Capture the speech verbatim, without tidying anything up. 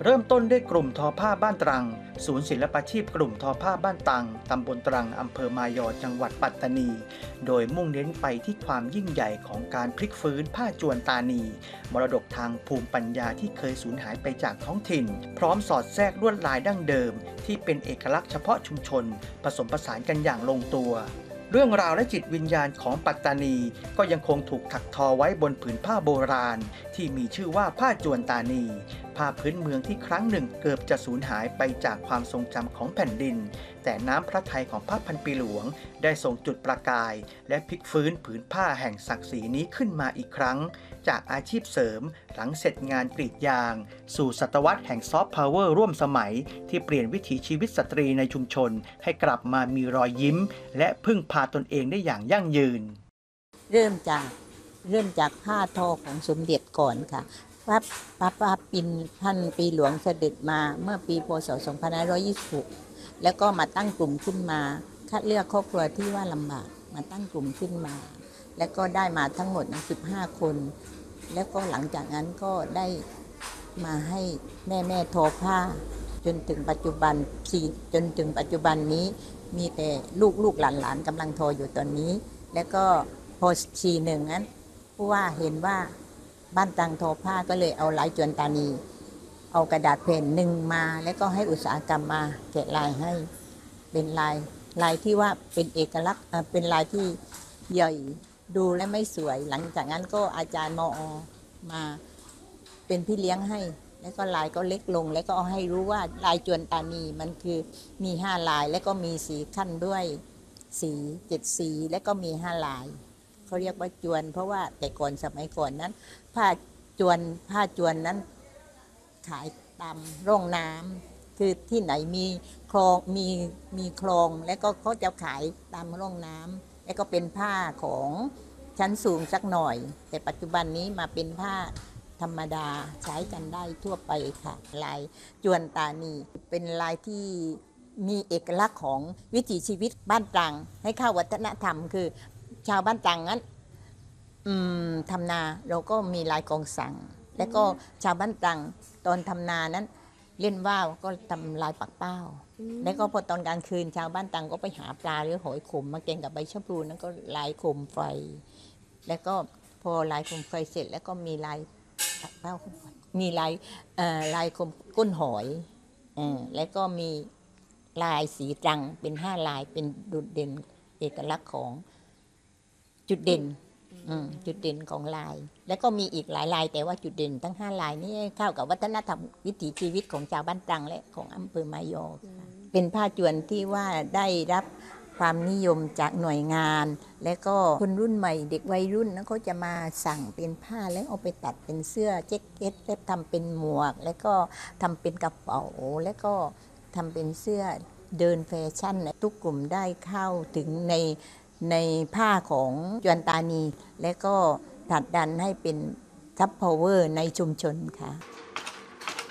ริ่มต้นด้วยกลุ่มทอผ้าบ้านตรังศูนย์ศิลปาชีพกลุ่มทอผ้าบ้านตังตำบลตรังอำเภอมายอจังหวัดปัตตานีโดยมุ่งเน้นไปที่ความยิ่งใหญ่ของการพลิกฟื้นผ้าจวนตานีมรดกทางภูมิปัญญาที่เคยสูญหายไปจากท้องถิ่นพร้อมสอดแทรกลวดลายดั้งเดิมที่เป็นเอกลักษณ์เฉพาะชุมชนผสมผสานกันอย่างลงตัวเรื่องราวและจิตวิญญาณของปัตตานีก็ยังคงถูกถักทอไว้บนผืนผ้าโบราณที่มีชื่อว่าผ้าจวนตานีผ้าพื้นเมืองที่ครั้งหนึ่งเกือบจะสูญหายไปจากความทรงจำของแผ่นดินแต่น้ำพระทัยของพระพันปีหลวงได้ส่งจุดประกายและพลิกฟื้นผืนผ้าแห่งศักดิ์ศรีนี้ขึ้นมาอีกครั้งจากอาชีพเสริมหลังเสร็จงานกรีดยางสู่ศตวรรษแห่งซอฟต์พาวเวอร์ร่วมสมัยที่เปลี่ยนวิถีชีวิตสตรีในชุมชนให้กลับมามีรอยยิ้มและพึ่งพาตนเองได้อย่างยั่งยืนเริ่มจากเริ่มจากผ้าทอของสมเด็จก่อนค่ะพระพระพระปิ่นพันปีหลวงเสด็จมาเมื่อปีพศสองพันห้าร้อยยี่สิบหกแล้วก็มาตั้งกลุ่มขึ้นมาคัดเลือกครอบครัวที่ว่าลำบากมาตั้งกลุ่มขึ้นมาแล้วก็ได้มาทั้งหมดสิบห้าคนแล้วก็หลังจากนั้นก็ได้มาให้แม่แม่ทอผ้าจนถึงปัจจุบันสี่จนถึงปัจจุบันนี้มีแต่ลูกลูกหลานหลานกำลังทออยู่ตอนนี้แล้วก็พอชีหนึ่งนั้นผู้ว่าเห็นว่าบ้านตังทอผ้าก็เลยเอาลายจวนตานีเอากระดาษแผ่นหนึ่งมาแล้วก็ให้อุตสาหกรรมมาแกะลายให้เป็นลายลายที่ว่าเป็นเอกลักษณ์เป็นลายที่ใหญ่ดูและไม่สวยหลังจากนั้นก็อาจารย์มอมาเป็นพี่เลี้ยงให้แล้วก็ลายก็เล็กลงแล้วก็เอาให้รู้ว่าลายจวนตานีมันคือมีห้าลายแล้วก็มีสีขั้นด้วยสีเจ็ดสีแล้วก็มีห้าลายเขาเรียกว่าจวนเพราะว่าแต่ก่อนสมัยก่อนนั้นผ้าจวนผ้าจวนนั้นขายตามร่องน้ำคือที่ไหนมีคลองมีมีคลองแล้วก็เขาจะขายตามร่องน้ำแล้วก็เป็นผ้าของชั้นสูงสักหน่อยแต่ปัจจุบันนี้มาเป็นผ้าธรรมดาใช้กันได้ทั่วไปค่ะลายจวนตานีเป็นลายที่มีเอกลักษณ์ของวิถีชีวิตบ้านตรังให้เข้าวัฒนธรรมคือชาวบ้านตรังนั้นทำนาเราก็มีลายกองสังแล้วก็ชาวบ้านตรังตอนทำนานั้นเล่นว่าวก็ทำลายปักเป้าแล้วก็พอตอนกลางคืนชาวบ้านตรังก็ไปหาปลาหรือหอยขมมาแกงกับใบชะพลูนั้นก็ลายโคมไฟแล้วก็พอลายโคมไฟเสร็จแล้วก็มีลายปักเป้ามีลายลายโคมก้นหอยแล้วก็มีลายสีตรังเป็นห้าลายเป็นดุดเด่นเอกลักษณ์ของจุดเด่นจุดเด่นของลายแล้วก็มีอีกหลายลายแต่ว่าจุดเด่นทั้งห้าลายนี้เข้ากับวัฒนธรรมวิถีชีวิตของชาวบ้านตรังและของอำเภอมายอเป็นผ้าจวนที่ว่าได้รับความนิยมจากหน่วยงานและก็คนรุ่นใหม่เด็กวัยรุ่นนั้นเขาจะมาสั่งเป็นผ้าแล้วเอาไปตัดเป็นเสื้อแจ็คเก็ตแล้วทำเป็นหมวกแล้วก็ทำเป็นกระเป๋าแล้วก็ทำเป็นเสื้อเดินแฟชั่นทุกกลุ่มได้เข้าถึงในในผ้าของจวนตานีและก็ผลักดันให้เป็นซับพาวเวอร์ในชุมชนค่ะ